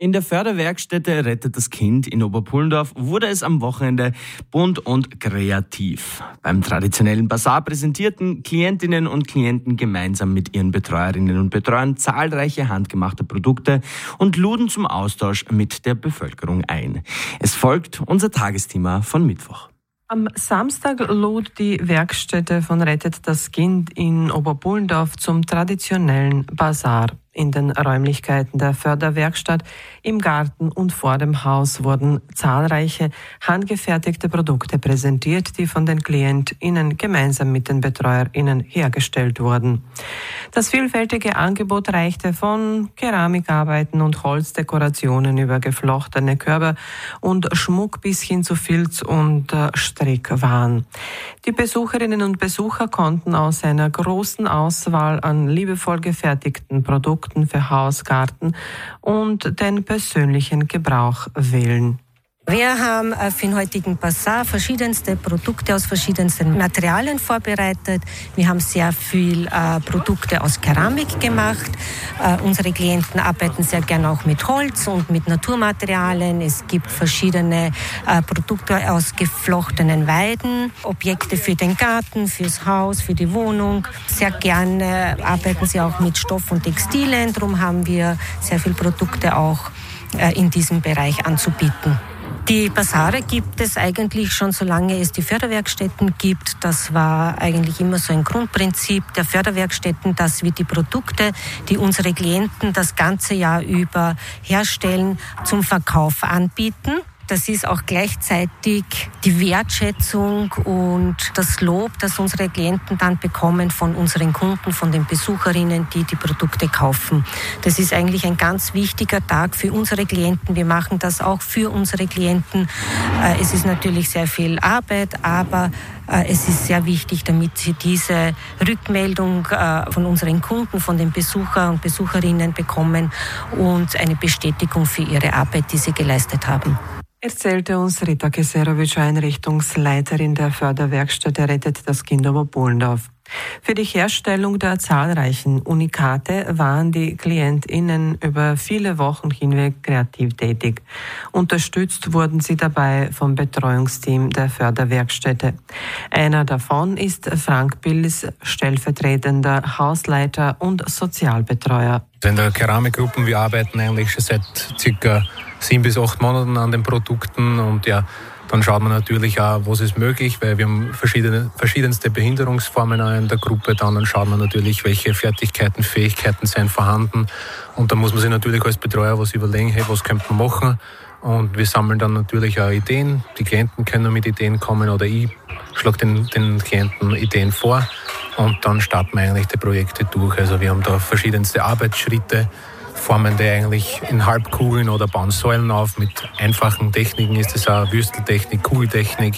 In der Förderwerkstätte Rettet das Kind in Oberpullendorf wurde es am Wochenende bunt und kreativ. Beim traditionellen Basar präsentierten Klientinnen und Klienten gemeinsam mit ihren Betreuerinnen und Betreuern zahlreiche handgemachte Produkte und luden zum Austausch mit der Bevölkerung ein. Es folgt unser Tagesthema von Mittwoch. Am Samstag lud die Werkstätte von Rettet das Kind in Oberpullendorf zum traditionellen Basar. In den Räumlichkeiten der Förderwerkstatt, im Garten und vor dem Haus wurden zahlreiche handgefertigte Produkte präsentiert, die von den KlientInnen gemeinsam mit den BetreuerInnen hergestellt wurden. Das vielfältige Angebot reichte von Keramikarbeiten und Holzdekorationen über geflochtene Körbe und Schmuck bis hin zu Filz- und Strickwaren. Die Besucherinnen und Besucher konnten aus einer großen Auswahl an liebevoll gefertigten Produkten für Haus, Garten und den persönlichen Gebrauch wählen. Wir haben für den heutigen Basar verschiedenste Produkte aus verschiedensten Materialien vorbereitet. Wir haben sehr viel Produkte aus Keramik gemacht. Unsere Klienten arbeiten sehr gerne auch mit Holz und mit Naturmaterialien. Es gibt verschiedene Produkte aus geflochtenen Weiden, Objekte für den Garten, fürs Haus, für die Wohnung. Sehr gerne arbeiten sie auch mit Stoff und Textilien. Darum haben wir sehr viele Produkte auch in diesem Bereich anzubieten. Die Basare gibt es eigentlich schon, solange es die Förderwerkstätten gibt. Das war eigentlich immer so ein Grundprinzip der Förderwerkstätten, dass wir die Produkte, die unsere Klienten das ganze Jahr über herstellen, zum Verkauf anbieten. Das ist auch gleichzeitig die Wertschätzung und das Lob, das unsere Klienten dann bekommen von unseren Kunden, von den Besucherinnen, die die Produkte kaufen. Das ist eigentlich ein ganz wichtiger Tag für unsere Klienten. Wir machen das auch für unsere Klienten. Es ist natürlich sehr viel Arbeit, aber es ist sehr wichtig, damit sie diese Rückmeldung von unseren Kunden, von den Besuchern und Besucherinnen bekommen und eine Bestätigung für ihre Arbeit, die sie geleistet haben. Erzählte uns Rita Keserovic, Einrichtungsleiterin der Förderwerkstätte Rettet das Kind Oberpullendorf. Für die Herstellung der zahlreichen Unikate waren die KlientInnen über viele Wochen hinweg kreativ tätig. Unterstützt wurden sie dabei vom Betreuungsteam der Förderwerkstätte. Einer davon ist Frank Billis, stellvertretender Hausleiter und Sozialbetreuer. In der Keramikgruppe, wir arbeiten eigentlich schon seit circa 7 bis 8 Monaten an den Produkten und ja, dann schaut man natürlich auch, was ist möglich, weil wir haben verschiedenste Behinderungsformen in der Gruppe. Dann schaut man natürlich, welche Fertigkeiten, Fähigkeiten sind vorhanden. Und dann muss man sich natürlich als Betreuer was überlegen, hey, was könnte man machen? Und wir sammeln dann natürlich auch Ideen. Die Klienten können mit Ideen kommen oder ich schlage den Klienten Ideen vor. Und dann starten wir eigentlich die Projekte durch. Also wir haben da verschiedenste Arbeitsschritte, formen die eigentlich in Halbkugeln oder bauen Säulen auf. Mit einfachen Techniken ist es auch Würsteltechnik, Kugeltechnik.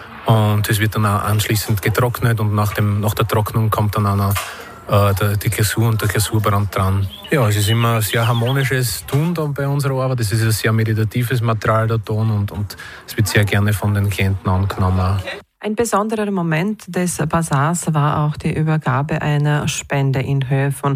Und es wird dann auch anschließend getrocknet und nach der Trocknung kommt dann auch noch die Glasur und der Glasurbrand dran. Ja, es ist immer ein sehr harmonisches Tun da bei unserer Arbeit. Es ist ein sehr meditatives Material, der Ton, und es wird sehr gerne von den Klienten angenommen. Ein besonderer Moment des Basars war auch die Übergabe einer Spende in Höhe von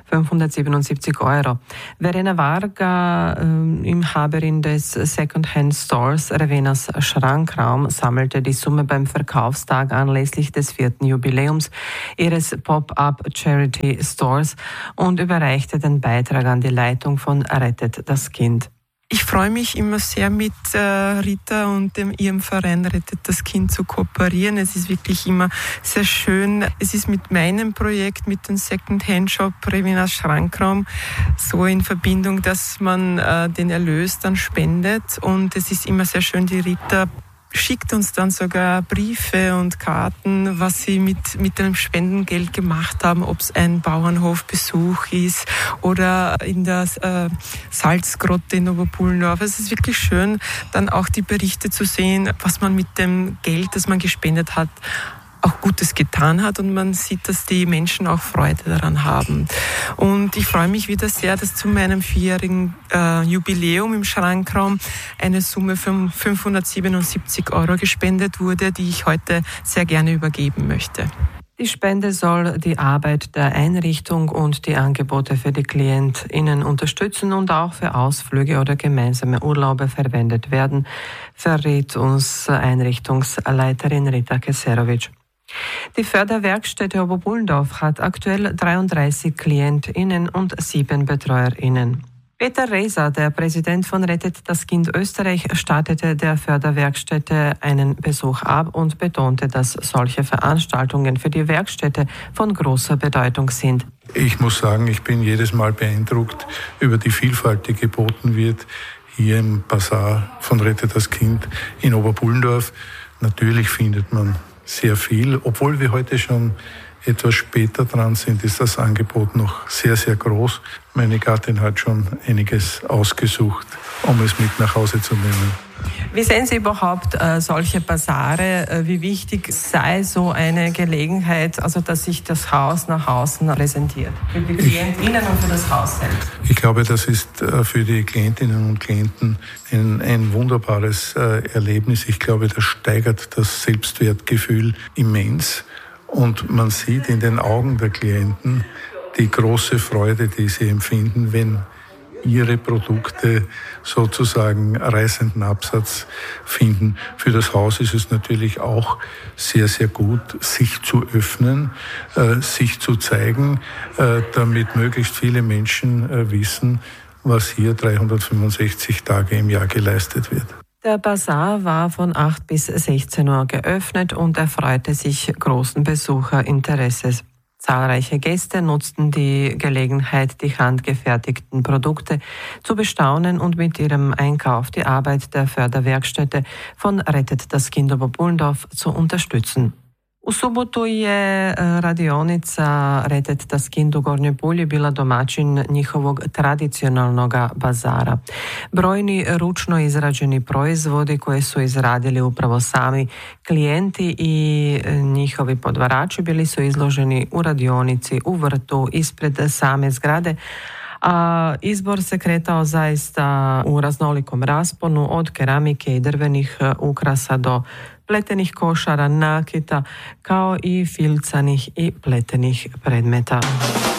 577 €. Verena Varga, Inhaberin des Second-Hand-Stores Revenas Schrankraum, sammelte die Summe beim Verkaufstag anlässlich des 4. Jubiläums ihres Pop-up-Charity-Stores und überreichte den Beitrag an die Leitung von Rettet das Kind. Ich freue mich immer sehr, mit Rita und ihrem Verein Rettet das Kind zu kooperieren. Es ist wirklich immer sehr schön. Es ist mit meinem Projekt, mit dem Second-Hand-Shop Revenas Schrankraum so in Verbindung, dass man den Erlös dann spendet. Und es ist immer sehr schön, die Rita schickt uns dann sogar Briefe und Karten, was sie mit dem Spendengeld gemacht haben, ob es ein Bauernhofbesuch ist oder in der Salzgrotte in Oberpullendorf. Es ist wirklich schön, dann auch die Berichte zu sehen, was man mit dem Geld, das man gespendet hat, auch Gutes getan hat, und man sieht, dass die Menschen auch Freude daran haben. Und ich freue mich wieder sehr, dass zu meinem 4-jährigen Jubiläum im Schrankraum eine Summe von 577 € gespendet wurde, die ich heute sehr gerne übergeben möchte. Die Spende soll die Arbeit der Einrichtung und die Angebote für die KlientInnen unterstützen und auch für Ausflüge oder gemeinsame Urlaube verwendet werden, verrät uns Einrichtungsleiterin Rita Keserovic. Die Förderwerkstätte Oberbullendorf hat aktuell 33 KlientInnen und 7 BetreuerInnen. Peter Reser, der Präsident von Rettet das Kind Österreich, startete der Förderwerkstätte einen Besuch ab und betonte, dass solche Veranstaltungen für die Werkstätte von großer Bedeutung sind. Ich muss sagen, ich bin jedes Mal beeindruckt über die Vielfalt, die geboten wird hier im Basar von Rettet das Kind in Oberbullendorf. Natürlich findet man sehr viel, obwohl wir heute schon etwas später dran sind, ist das Angebot noch sehr, sehr groß. Meine Gattin hat schon einiges ausgesucht, um es mit nach Hause zu nehmen. Wie sehen Sie überhaupt solche Basare? Wie wichtig sei so eine Gelegenheit, also dass sich das Haus nach außen präsentiert? Für die KlientInnen und für das Haus selbst? Ich glaube, das ist für die Klientinnen und Klienten ein wunderbares Erlebnis. Ich glaube, das steigert das Selbstwertgefühl immens. Und man sieht in den Augen der Klienten die große Freude, die sie empfinden, wenn ihre Produkte sozusagen reißenden Absatz finden. Für das Haus ist es natürlich auch sehr, sehr gut, sich zu öffnen, sich zu zeigen, damit möglichst viele Menschen wissen, was hier 365 Tage im Jahr geleistet wird. Der Basar war von 8 bis 16 Uhr geöffnet und erfreute sich großen Besucherinteresses. Zahlreiche Gäste nutzten die Gelegenheit, die handgefertigten Produkte zu bestaunen und mit ihrem Einkauf die Arbeit der Förderwerkstätte von Rettet das Kind Oberbullendorf zu unterstützen. U subotu je radionica Rettet das Kind u Gornjoj Pulji bila domaćin njihovog tradicionalnog bazara. Brojni ručno izrađeni proizvodi koje su izradili upravo sami klijenti i njihovi podvarači bili su izloženi u radionici, u vrtu, ispred same zgrade, a izbor se kretao zaista u raznolikom rasponu od keramike i drvenih ukrasa do pletenih košara, nakita, kao i filcanih i pletenih predmeta.